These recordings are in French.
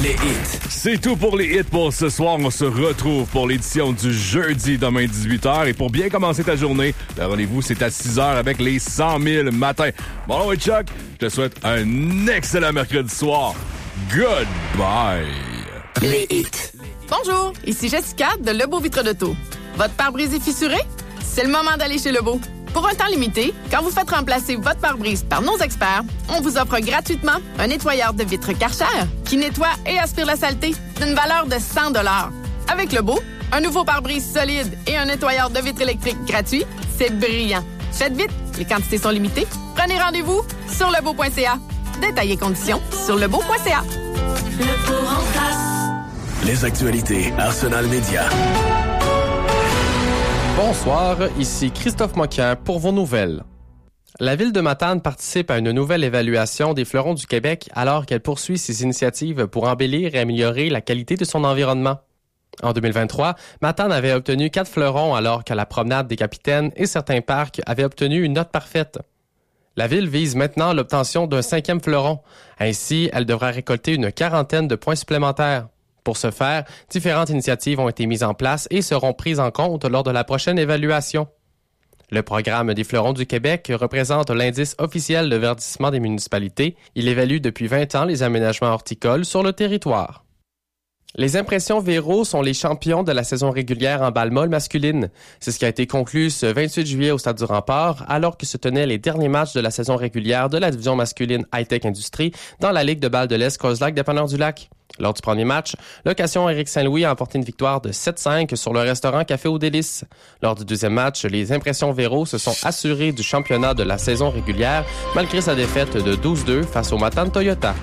Les hits. C'est tout pour les hits pour ce soir. On se retrouve pour l'édition du jeudi demain 18h. Et pour bien commencer ta journée, le rendez-vous c'est à 6h avec les 100 000 matins. Bon, alors, Chuck, je te souhaite un excellent mercredi soir. Goodbye. Les hits. Bonjour, ici Jessica de Lebeau Vitre d'Auto. Votre pare-brise est fissuré? C'est le moment d'aller chez Lebeau. Pour un temps limité, quand vous faites remplacer votre pare-brise par nos experts, on vous offre gratuitement un nettoyeur de vitres Karcher qui nettoie et aspire la saleté d'une valeur de 100 $. Avec Lebeau, un nouveau pare-brise solide et un nettoyeur de vitres électriques gratuit, c'est brillant. Faites vite, les quantités sont limitées. Prenez rendez-vous sur lebeau.ca. Détails et conditions sur lebeau.ca. Lebeau remplace. Les actualités Arsenal Média. Bonsoir, ici Christophe Moquin pour vos nouvelles. La ville de Matane participe à une nouvelle évaluation des fleurons du Québec alors qu'elle poursuit ses initiatives pour embellir et améliorer la qualité de son environnement. En 2023, Matane avait obtenu 4 fleurons alors que la promenade des Capitaines et certains parcs avaient obtenu une note parfaite. La ville vise maintenant l'obtention d'un 5e fleuron. Ainsi, elle devra récolter une 40aine de points supplémentaires. Pour ce faire, différentes initiatives ont été mises en place et seront prises en compte lors de la prochaine évaluation. Le programme des fleurons du Québec représente l'indice officiel de verdissement des municipalités. Il évalue depuis 20 ans les aménagements horticoles sur le territoire. Les Impressions Véro sont les champions de la saison régulière en balle molle masculine. C'est ce qui a été conclu ce 28 juillet au Stade du Rempart, alors que se tenaient les derniers matchs de la saison régulière de la division masculine High-Tech Industrie dans la Ligue de balle de l'Est Creuse-Lac-Dépanneur-du-Lac. Lors du premier match, l'Occasion Éric Saint-Louis a emporté une victoire de 7-5 sur le restaurant Café aux Délices. Lors du deuxième match, les Impressions Véro se sont assurés du championnat de la saison régulière malgré sa défaite de 12-2 face au Matane Toyota.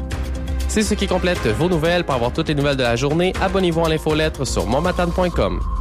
C'est ce qui complète vos nouvelles. Pour avoir toutes les nouvelles de la journée, abonnez-vous à l'infolettre sur monmatane.com.